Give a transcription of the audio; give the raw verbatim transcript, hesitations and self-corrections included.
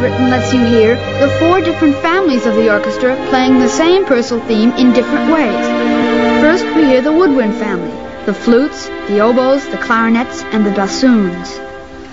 written lets you hear the four different families of the orchestra playing the same Purcell theme in different ways. First we hear the woodwind family, the flutes, the oboes, the clarinets, and the bassoons.